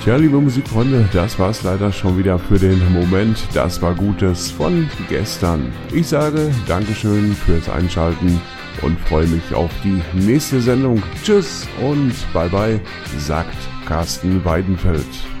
Ja, liebe Musikfreunde, das war's leider schon wieder für den Moment. Das war Gutes von gestern. Ich sage Dankeschön fürs Einschalten und freue mich auf die nächste Sendung. Tschüss und bye bye, sagt Carsten Weidenfeld.